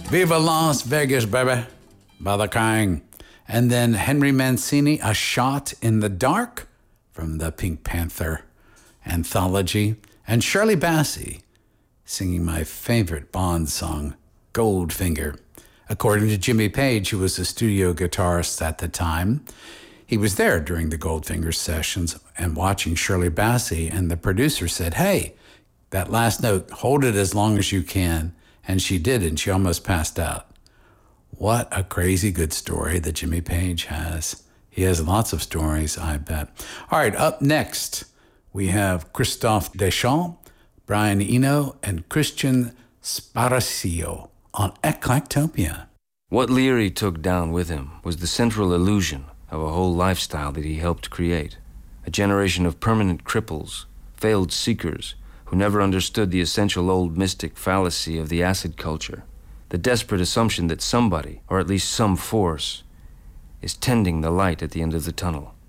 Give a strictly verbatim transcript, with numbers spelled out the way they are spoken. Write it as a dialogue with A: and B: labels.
A: Viva Las Vegas, baby, by The King. And then Henry Mancini, A Shot in the Dark from the Pink Panther anthology. And Shirley Bassey singing my favorite Bond song, Goldfinger. According to Jimmy Page, who was a studio guitarist at the time, he was there during the Goldfinger sessions and watching Shirley Bassey, and the producer said, hey, that last note, hold it as long as you can. And she did, and she almost passed out. What a crazy good story that Jimmy Page has. He has lots of stories, I bet. All right, up next, we have Christophe Deschamps, Brian Eno, and Christian Sparacio on Eclectopia.
B: What Leary took down with him was the central illusion of a whole lifestyle that he helped create. A generation of permanent cripples, failed seekers, who never understood the essential old mystic fallacy of the acid culture, the desperate assumption that somebody, or at least some force, is tending the light at the end of the tunnel.